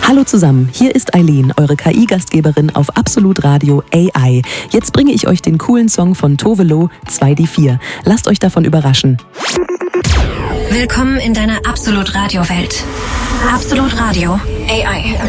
Hallo zusammen, hier ist Eileen, eure KI-Gastgeberin auf Absolut Radio AI. Jetzt bringe ich euch den coolen Song von Tove Lo, 2die4. Lasst euch davon überraschen. Willkommen in deiner Absolut Radio Welt. Absolut Radio AI.